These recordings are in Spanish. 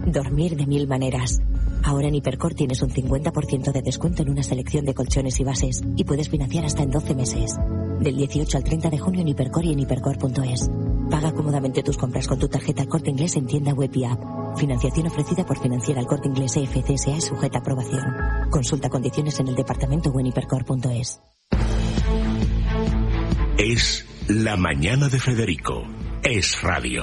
Dormir de 1000 maneras. Ahora en Hipercor tienes un 50% de descuento en una selección de colchones y bases y puedes financiar hasta en 12 meses. Del 18 al 30 de junio en Hipercor y en hipercor.es. Paga cómodamente tus compras con tu tarjeta Corte Inglés en tienda web y app. Financiación ofrecida por Financiera El Corte Inglés EFCSA sujeta a aprobación. Consulta condiciones en el departamento o en hipercor.es. Es la mañana de Federico. Es radio.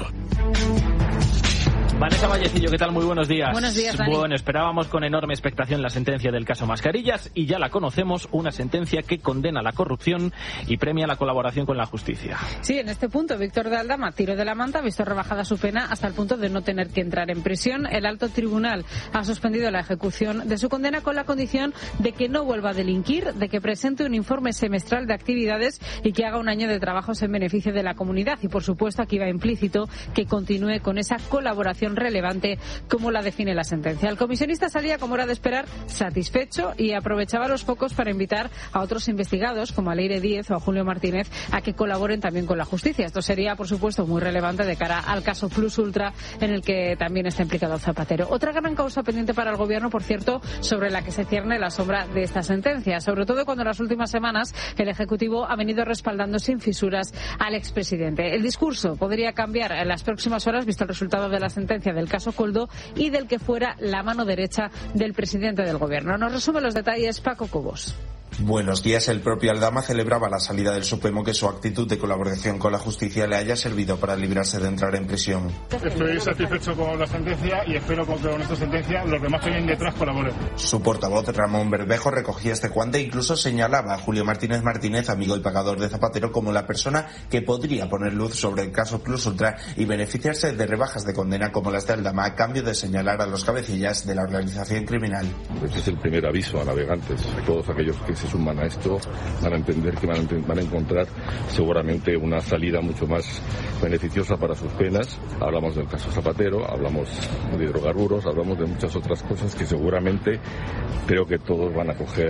Vanessa Vallecillo, ¿qué tal? Muy buenos días. Buenos días, Dani. Bueno, esperábamos con enorme expectación la sentencia del caso Mascarillas y ya la conocemos, una sentencia que condena la corrupción y premia la colaboración con la justicia. Sí, en este punto, Víctor de Aldama, tiro de la manta, ha visto rebajada su pena hasta el punto de no tener que entrar en prisión. El alto tribunal ha suspendido la ejecución de su condena con la condición de que no vuelva a delinquir, de que presente un informe semestral de actividades y que haga un año de trabajos en beneficio de la comunidad. Y, por supuesto, aquí va implícito que continúe con esa colaboración relevante como la define la sentencia. El comisionista salía, como era de esperar, satisfecho y aprovechaba los focos para invitar a otros investigados, como a Leire Díez o a Julio Martínez, a que colaboren también con la justicia. Esto sería, por supuesto, muy relevante de cara al caso Plus Ultra, en el que también está implicado Zapatero. Otra gran causa pendiente para el Gobierno, por cierto, sobre la que se cierne la sombra de esta sentencia, sobre todo cuando en las últimas semanas el Ejecutivo ha venido respaldando sin fisuras al expresidente. El discurso podría cambiar en las próximas horas, visto el resultado de la sentencia del caso Koldo y del que fuera la mano derecha del presidente del Gobierno. Nos resume los detalles Paco Cobos. Buenos días. El propio Aldama celebraba la salida del Supremo que su actitud de colaboración con la justicia le haya servido para librarse de entrar en prisión. Estoy satisfecho con la sentencia y espero que con esta sentencia los demás que vienen detrás colaboren. Su portavoz, Ramón Bermejo, recogía este guante e incluso señalaba a Julio Martínez, amigo y pagador de Zapatero, como la persona que podría poner luz sobre el caso Plus Ultra y beneficiarse de rebajas de condena como las de Aldama a cambio de señalar a los cabecillas de la organización criminal. Este es el primer aviso a navegantes. Todos aquellos que se suman a esto van a entender que van a encontrar seguramente una salida mucho más beneficiosa para sus penas. Hablamos del caso Zapatero, hablamos de hidrocarburos, hablamos de muchas otras cosas que seguramente creo que todos van a coger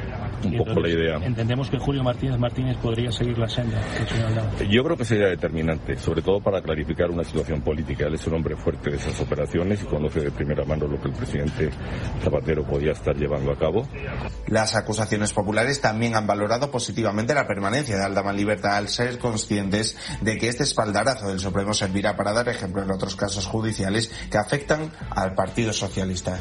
un poco la idea. Entendemos que Julio Martínez podría seguir la senda del señor Aldama. Yo creo que sería determinante, sobre todo para clarificar una situación política. Él es un hombre fuerte de esas operaciones y conoce de primera mano lo que el presidente Zapatero podía estar llevando a cabo. Las acusaciones populares también han valorado positivamente la permanencia de Aldama en libertad al ser conscientes de que este espaldarazo del Supremo servirá para dar ejemplo en otros casos judiciales que afectan al Partido Socialista.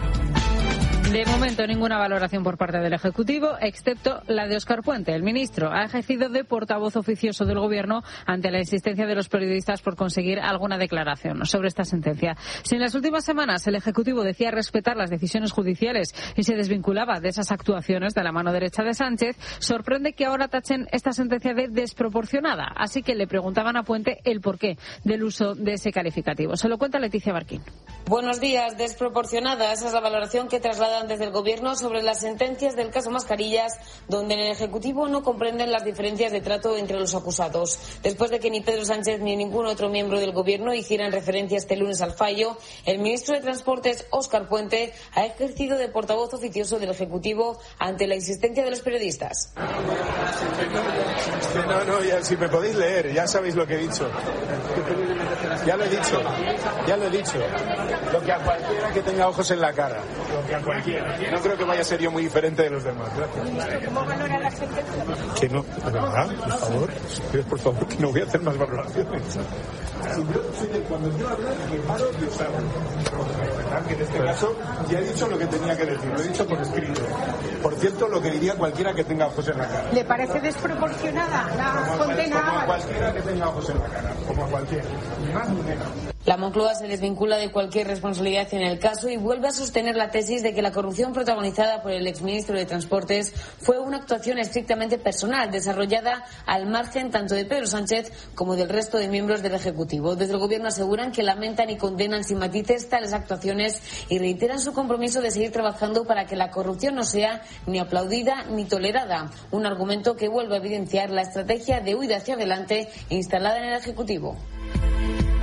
De momento, ninguna valoración por parte del Ejecutivo, excepto la de Óscar Puente. El ministro ha ejercido de portavoz oficioso del Gobierno ante la insistencia de los periodistas por conseguir alguna declaración sobre esta sentencia. Si en las últimas semanas el Ejecutivo decía respetar las decisiones judiciales y se desvinculaba de esas actuaciones de la mano derecha de Sánchez, sorprende que ahora tachen esta sentencia de desproporcionada. Así que le preguntaban a Puente el porqué del uso de ese calificativo. Se lo cuenta Leticia Barquín. Buenos días. Desproporcionada. Esa es la valoración que trasladan desde el Gobierno sobre las sentencias del caso Mascarillas, donde en el Ejecutivo no comprenden las diferencias de trato entre los acusados. Después de que ni Pedro Sánchez ni ningún otro miembro del Gobierno hicieran referencia este lunes al fallo, el ministro de Transportes, Óscar Puente, ha ejercido de portavoz oficioso del Ejecutivo ante la insistencia de los periodistas. No, ya, si me podéis leer, ya sabéis lo que he dicho. Ya lo he dicho. Lo que a cualquiera que tenga ojos en la cara. Lo que a cualquiera. No creo que vaya a ser yo muy diferente de los demás. Gracias. ¿Cómo valora la sentencia? Que no, de verdad, por favor, que no voy a hacer más valoraciones. Cuando yo hablo, me paro y os hablo. Que en este caso ya he dicho lo que tenía que decir, lo he dicho por escrito. Por cierto, lo que diría cualquiera que tenga ojos en la cara. ¿Le parece desproporcionada la condena? Como a cualquiera que tenga ojos en la cara, como a cualquiera. Ni más ni menos. La Moncloa se desvincula de cualquier responsabilidad en el caso y vuelve a sostener la tesis de que la corrupción protagonizada por el exministro de Transportes fue una actuación estrictamente personal, desarrollada al margen tanto de Pedro Sánchez como del resto de miembros del Ejecutivo. Desde el Gobierno aseguran que lamentan y condenan sin matices tales actuaciones y reiteran su compromiso de seguir trabajando para que la corrupción no sea ni aplaudida ni tolerada. Un argumento que vuelve a evidenciar la estrategia de huida hacia adelante instalada en el Ejecutivo.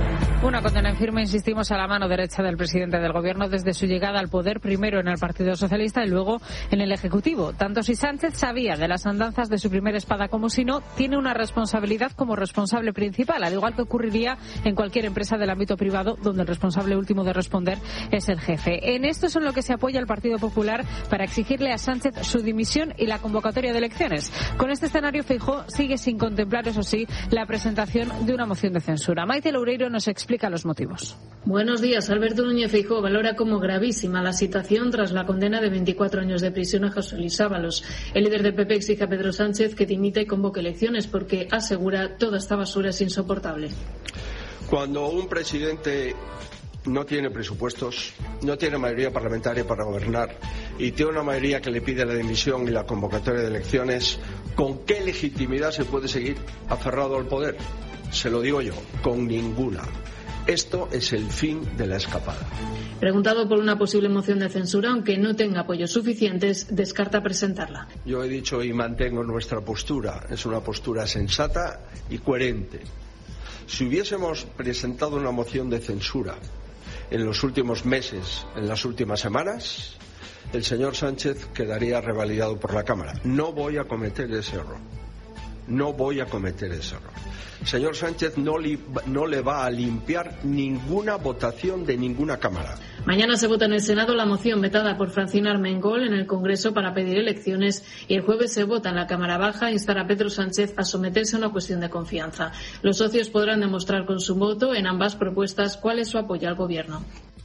Una condena en firme, insistimos, a la mano derecha del presidente del Gobierno desde su llegada al poder, primero en el Partido Socialista y luego en el Ejecutivo. Tanto si Sánchez sabía de las andanzas de su primera espada como si no, tiene una responsabilidad como responsable principal, al igual que ocurriría en cualquier empresa del ámbito privado donde el responsable último de responder es el jefe. En esto es en lo que se apoya el Partido Popular para exigirle a Sánchez su dimisión y la convocatoria de elecciones. Con este escenario, Feijóo sigue sin contemplar, eso sí, la presentación de una moción de censura. Maite Loureiro nos explica los motivos. Buenos días. Alberto Núñez Feijóo valora como gravísima la situación tras la condena de 24 años de prisión a José Luis Ábalos. El líder del PP exige a Pedro Sánchez que dimita y convoque elecciones porque, asegura, toda esta basura es insoportable. Cuando un presidente no tiene presupuestos, no tiene mayoría parlamentaria para gobernar y tiene una mayoría que le pide la dimisión y la convocatoria de elecciones, ¿con qué legitimidad se puede seguir aferrado al poder? Se lo digo yo, con ninguna. Esto es el fin de la escapada. Preguntado por una posible moción de censura, aunque no tenga apoyos suficientes, descarta presentarla. Yo he dicho y mantengo nuestra postura. Es una postura sensata y coherente. Si hubiésemos presentado una moción de censura en los últimos meses, en las últimas semanas, el señor Sánchez quedaría revalidado por la Cámara. No voy a cometer ese error. No voy a cometer ese error. El señor Sánchez no le va a limpiar ninguna votación de ninguna Cámara. Mañana se vota en el Senado la moción vetada por Francina Armengol en el Congreso para pedir elecciones y el jueves se vota en la Cámara Baja a instar a Pedro Sánchez a someterse a una cuestión de confianza. Los socios podrán demostrar con su voto en ambas propuestas cuál es su apoyo al Gobierno.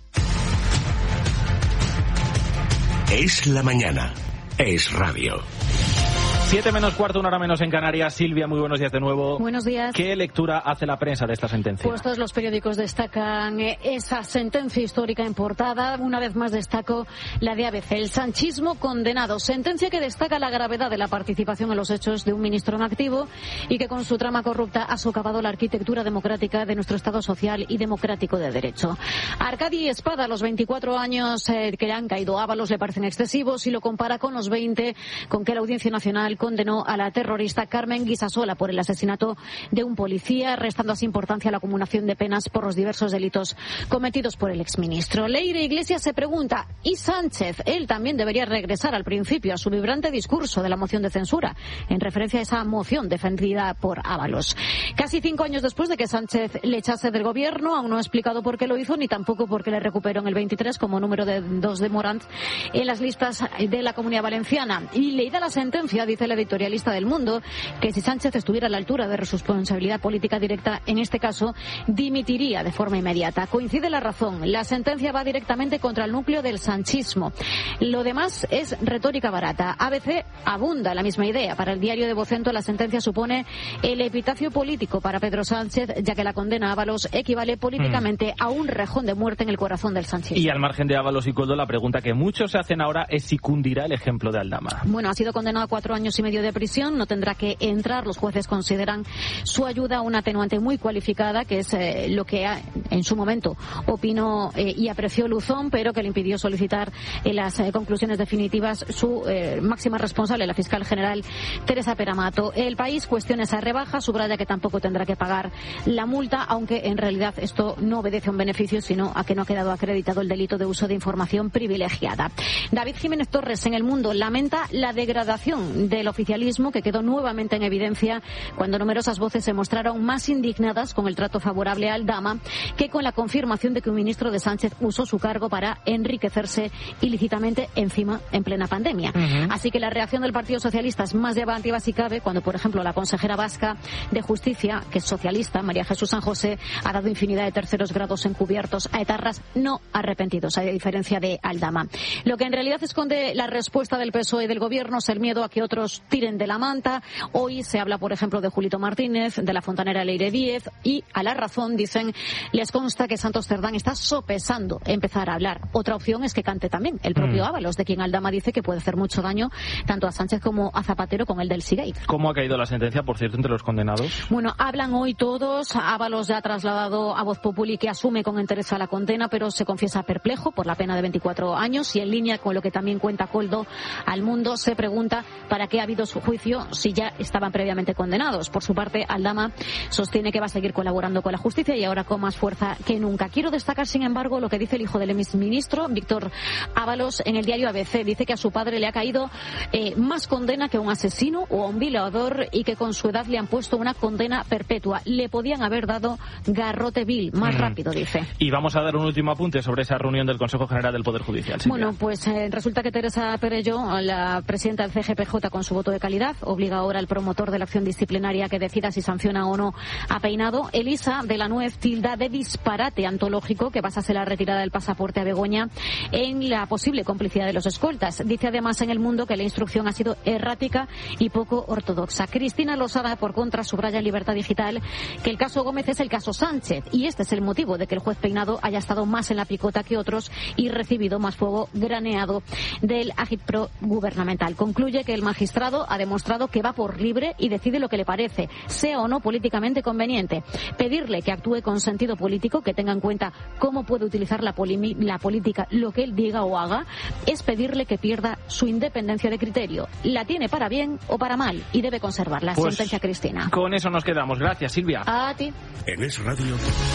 Es la mañana. Es radio. 7 menos cuarto, una hora menos en Canarias. Silvia, muy buenos días de nuevo. Buenos días. ¿Qué lectura hace la prensa de esta sentencia? Pues todos los periódicos destacan esa sentencia histórica en portada. Una vez más destaco la de ABC. El sanchismo condenado. Sentencia que destaca la gravedad de la participación en los hechos de un ministro en activo y que con su trama corrupta ha socavado la arquitectura democrática de nuestro Estado social y democrático de derecho. Arcadi Espada, los 24 años que le han caído a Ábalos le parecen excesivos y lo compara con los 20 con que la Audiencia Nacional condenó a la terrorista Carmen Guisasola por el asesinato de un policía, restando así importancia a la acumulación de penas por los diversos delitos cometidos por el exministro. Leire Iglesias se pregunta, ¿y Sánchez? Él también debería regresar al principio a su vibrante discurso de la moción de censura, en referencia a esa moción defendida por Ábalos. Casi 5 años después de que Sánchez le echase del gobierno, aún no ha explicado por qué lo hizo, ni tampoco por qué le recuperó en el 23 como número 2 de Morant en las listas de la Comunidad Valenciana. Y leída la sentencia, dice el editorialista del Mundo, que si Sánchez estuviera a la altura de su responsabilidad política directa, en este caso, dimitiría de forma inmediata. Coincide la razón. La sentencia va directamente contra el núcleo del sanchismo. Lo demás es retórica barata. ABC abunda la misma idea. Para el diario de Vocento, la sentencia supone el epitafio político para Pedro Sánchez, ya que la condena a Ábalos equivale políticamente a un rejón de muerte en el corazón del sanchismo. Y al margen de Ábalos y Koldo, la pregunta que muchos se hacen ahora es si cundirá el ejemplo de Aldama. Bueno, ha sido condenado a 4 años y medio de prisión, no tendrá que entrar. Los jueces consideran su ayuda una atenuante muy cualificada, que es lo que en su momento opinó y apreció Luzón, pero que le impidió solicitar en las conclusiones definitivas su máxima responsable, la fiscal general Teresa Peramato. El País cuestiona esa rebaja, subraya que tampoco tendrá que pagar la multa, aunque en realidad esto no obedece a un beneficio, sino a que no ha quedado acreditado el delito de uso de información privilegiada. David Jiménez Torres en El Mundo lamenta la degradación del oficialismo, que quedó nuevamente en evidencia cuando numerosas voces se mostraron más indignadas con el trato favorable a Aldama que con la confirmación de que un ministro de Sánchez usó su cargo para enriquecerse ilícitamente, encima en plena pandemia. Así que la reacción del Partido Socialista es más llamativa si cabe, cuando por ejemplo la consejera vasca de Justicia, que es socialista, María Jesús San José, ha dado infinidad de terceros grados encubiertos a etarras no arrepentidos, a diferencia de Aldama. Lo que en realidad esconde la respuesta del PSOE y del Gobierno es el miedo a que otros tiren de la manta. Hoy se habla, por ejemplo, de Julito Martínez, de la fontanera Leire Díez, y a La Razón dicen, les consta que Santos Cerdán está sopesando empezar a hablar. Otra opción es que cante también el propio Ábalos, de quien Aldama dice que puede hacer mucho daño tanto a Sánchez como a Zapatero con el del Seagate. ¿Cómo ha caído la sentencia, por cierto, entre los condenados? Bueno, hablan hoy todos. Ábalos ya ha trasladado a Voz Populi que asume con entereza la condena, pero se confiesa perplejo por la pena de 24 años y en línea con lo que también cuenta Koldo al Mundo, se pregunta para qué ha habido su juicio si ya estaban previamente condenados. Por su parte, Aldama sostiene que va a seguir colaborando con la justicia y ahora con más fuerza que nunca. Quiero destacar, sin embargo, lo que dice el hijo del exministro, Víctor Ábalos, en el diario ABC. Dice que a su padre le ha caído más condena que a un asesino o a un violador y que con su edad le han puesto una condena perpetua. Le podían haber dado garrote vil, más rápido, dice. Y vamos a dar un último apunte sobre esa reunión del Consejo General del Poder Judicial. Silvia. Bueno, pues resulta que Teresa Perelló, la presidenta del CGPJ, con su voto de calidad, obliga ahora al promotor de la acción disciplinaria que decida si sanciona o no a Peinado. Elisa de la Nuez tilda de disparate antológico que basase la retirada del pasaporte a Begoña en la posible complicidad de los escoltas. Dice además en El Mundo que la instrucción ha sido errática y poco ortodoxa. Cristina Losada, por contra, subraya en Libertad Digital que el caso Gómez es el caso Sánchez y este es el motivo de que el juez Peinado haya estado más en la picota que otros y recibido más fuego graneado del agitprop gubernamental. Concluye que el magistrado ha demostrado que va por libre y decide lo que le parece, sea o no políticamente conveniente. Pedirle que actúe con sentido político, que tenga en cuenta cómo puede utilizar la política lo que él diga o haga, es pedirle que pierda su independencia de criterio. La tiene para bien o para mal y debe conservarla. Pues, sentencia Cristina. Con eso nos quedamos. Gracias, Silvia. A ti. En Es Radio.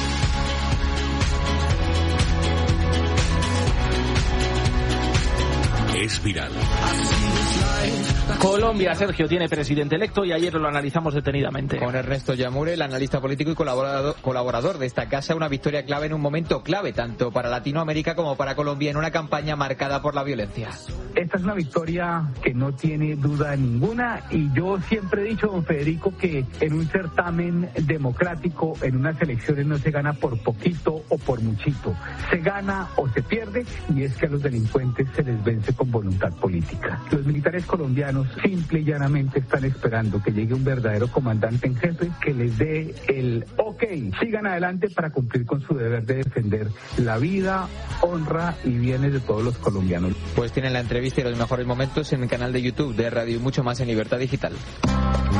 Es viral. Colombia, Sergio, tiene presidente electo y ayer lo analizamos detenidamente. Con Ernesto Yamure, el analista político y colaborador de esta casa, una victoria clave en un momento clave, tanto para Latinoamérica como para Colombia, en una campaña marcada por la violencia. Esta es una victoria que no tiene duda ninguna y yo siempre he dicho, don Federico, que en un certamen democrático, en unas elecciones no se gana por poquito o por muchito, se gana o se pierde y es que a los delincuentes se les vence con voluntad política. Los militares colombianos simple y llanamente están esperando que llegue un verdadero comandante en jefe que les dé el ok, sigan adelante para cumplir con su deber de defender la vida, honra y bienes de todos los colombianos. Pues tienen la entrevista y los mejores momentos en el canal de YouTube de Radio y mucho más en Libertad Digital.